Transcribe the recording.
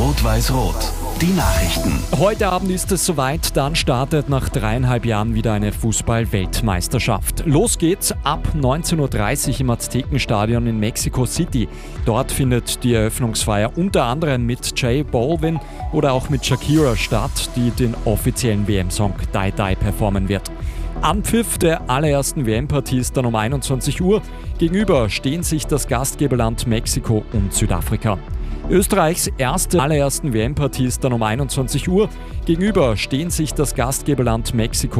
Rot-Weiß-Rot, die Nachrichten. Heute Abend ist es soweit, dann startet nach 3,5 Jahren wieder eine Fußball-Weltmeisterschaft. Los geht's ab 19:30 Uhr im Aztekenstadion in Mexico City. Dort findet die Eröffnungsfeier unter anderem mit J Balvin oder auch mit Shakira statt, die den offiziellen WM-Song Die Die performen wird. Anpfiff der allerersten WM-Partie ist dann um 21 Uhr. Gegenüber stehen sich das Gastgeberland Mexiko und Südafrika. Österreichs allerersten WM-Partie ist dann um 21 Uhr. Gegenüber stehen sich das Gastgeberland Mexiko